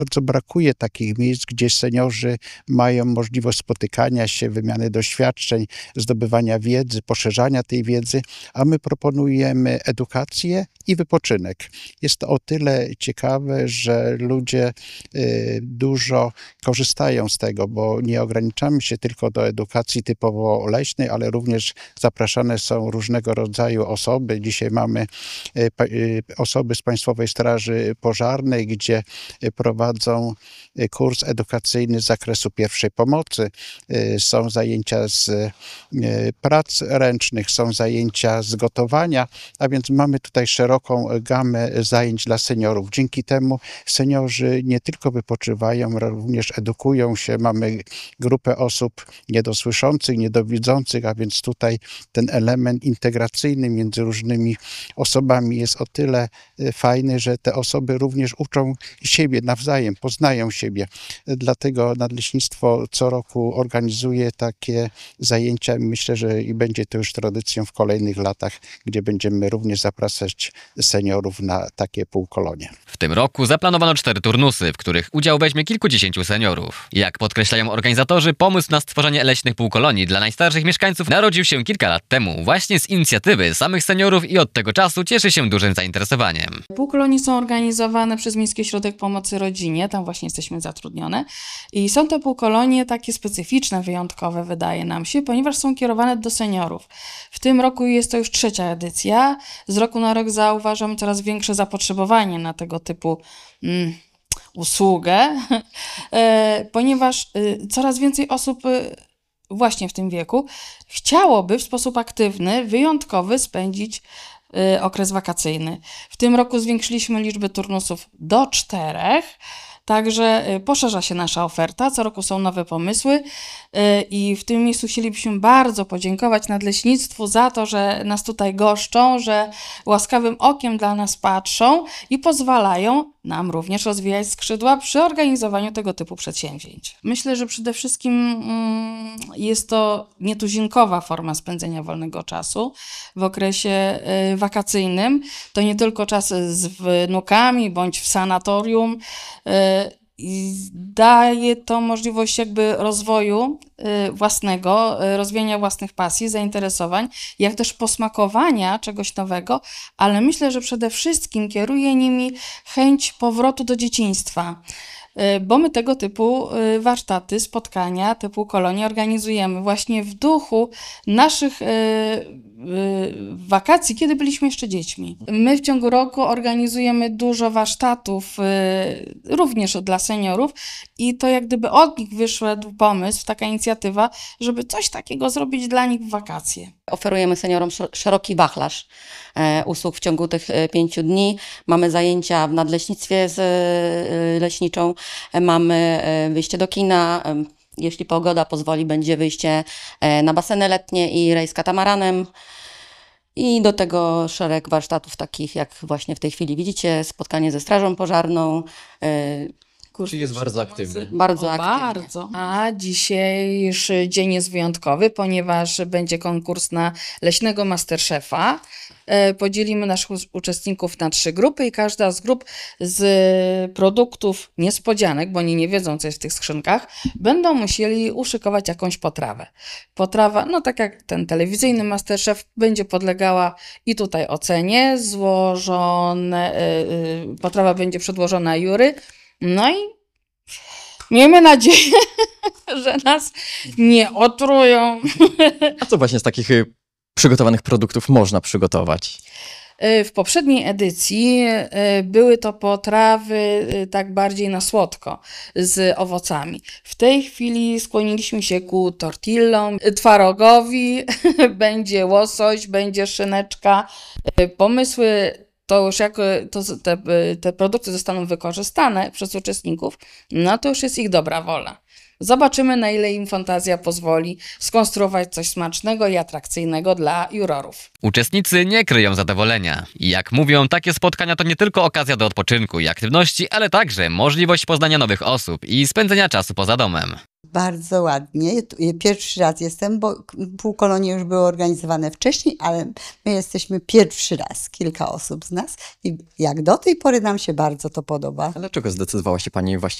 bardzo brakuje takich miejsc, gdzie seniorzy mają możliwość spotykania się, wymiany doświadczeń, zdobywania wiedzy, poszerzania tej wiedzy, a my proponujemy edukację i wypoczynek. Jest to o tyle ciekawe, że ludzie dużo korzystają z tego, bo nie ograniczamy się tylko do edukacji typowo leśnej, ale również zapraszane są różnego rodzaju osoby. Dzisiaj mamy osoby z Państwowej Straży Pożarnej, gdzie prowadzą kurs edukacyjny z zakresu pierwszej pomocy. Są zajęcia z prac ręcznych, są zajęcia z gotowania, a więc mamy tutaj szeroką gamę zajęć dla seniorów. Dzięki temu seniorzy nie tylko wypoczywają, również edukują się. Mamy grupę osób niedosłyszących, niedowidzących, a więc tutaj ten element integracyjny między różnymi osobami jest o tyle fajny, że te osoby również uczą siebie nawzajem, poznają siebie. Dlatego Nadleśnictwo co roku organizuje takie zajęcia. Myślę, że i będzie to już tradycją w kolejnych latach, gdzie będziemy również zapraszać seniorów na takie półkolonie. W tym roku zaplanowano 4 turnusy, w których udział weźmie kilkudziesięciu seniorów. Jak podkreślają organizatorzy, pomysł na stworzenie leśnych półkolonii dla najstarszych mieszkańców narodził się kilka lat temu, właśnie z inicjatywy samych seniorów i od tego czasu cieszy się dużym zainteresowaniem. Półkolonie są organizowane przez Miejski Ośrodek Pomocy Rodzinie, tam właśnie jesteśmy zatrudnione i są to półkolonie takie specyficzne, wyjątkowe wydaje nam się, ponieważ są kierowane do seniorów. W tym roku jest to już 3. edycja. Z roku na rok zauważamy coraz większe zapotrzebowanie na tego typu usługę, ponieważ coraz więcej osób właśnie w tym wieku chciałoby w sposób aktywny, wyjątkowy spędzić okres wakacyjny. W tym roku zwiększyliśmy liczbę turnusów do 4, także poszerza się nasza oferta, co roku są nowe pomysły i w tym miejscu chcielibyśmy bardzo podziękować Nadleśnictwu za to, że nas tutaj goszczą, że łaskawym okiem dla nas patrzą i pozwalają nam również rozwijać skrzydła przy organizowaniu tego typu przedsięwzięć. Myślę, że przede wszystkim jest to nietuzinkowa forma spędzenia wolnego czasu w okresie wakacyjnym. To nie tylko czas z wnukami bądź w sanatorium. I daje to możliwość jakby rozwoju własnego, rozwijania własnych pasji, zainteresowań, jak też posmakowania czegoś nowego, ale myślę, że przede wszystkim kieruje nimi chęć powrotu do dzieciństwa. Bo my tego typu warsztaty, spotkania, typu kolonie organizujemy właśnie w duchu naszych wakacji, kiedy byliśmy jeszcze dziećmi. My w ciągu roku organizujemy dużo warsztatów, również dla seniorów i to jak gdyby od nich wyszedł pomysł, taka inicjatywa, żeby coś takiego zrobić dla nich w wakacje. Oferujemy seniorom szeroki wachlarz usług w ciągu tych 5 dni. Mamy zajęcia w nadleśnictwie z leśniczą, mamy wyjście do kina, jeśli pogoda pozwoli, będzie wyjście na baseny letnie i rejs katamaranem. I do tego szereg warsztatów takich, jak właśnie w tej chwili widzicie, spotkanie ze strażą pożarną. Czyli jest bardzo aktywny. Bardzo aktywny. Bardzo. A dzisiejszy dzień jest wyjątkowy, ponieważ będzie konkurs na leśnego masterchefa. Podzielimy naszych uczestników na 3 grupy i każda z grup z produktów niespodzianek, bo oni nie wiedzą, co jest w tych skrzynkach, będą musieli uszykować jakąś potrawę. Potrawa, no tak jak ten telewizyjny masterchef, będzie podlegała i tutaj ocenie, potrawa będzie przedłożona jury, no i miejmy nadzieję, że nas nie otrują. A co właśnie z takich przygotowanych produktów można przygotować? W poprzedniej edycji były to potrawy tak bardziej na słodko z owocami. W tej chwili skłoniliśmy się ku tortillom, twarogowi, będzie łosoś, będzie szyneczka. Pomysły to już jak te produkty zostaną wykorzystane przez uczestników, no to już jest ich dobra wola. Zobaczymy, na ile im fantazja pozwoli skonstruować coś smacznego i atrakcyjnego dla jurorów. Uczestnicy nie kryją zadowolenia. I jak mówią, takie spotkania to nie tylko okazja do odpoczynku i aktywności, ale także możliwość poznania nowych osób i spędzenia czasu poza domem. Bardzo ładnie. Pierwszy raz jestem, bo półkolonie już były organizowane wcześniej, ale my jesteśmy pierwszy raz, kilka osób z nas. I jak do tej pory nam się bardzo to podoba. Dlaczego zdecydowała się Pani właśnie